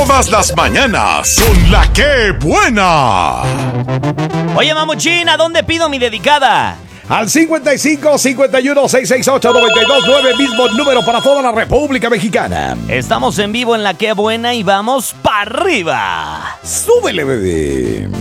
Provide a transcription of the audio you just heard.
Todas las mañanas con La Que Buena. Oye, Mamuchín, ¿a dónde pido mi dedicada? Al 55 51 668 929, mismo número para toda la República Mexicana. Estamos en vivo en La Que Buena y vamos para arriba. Súbele, bebé.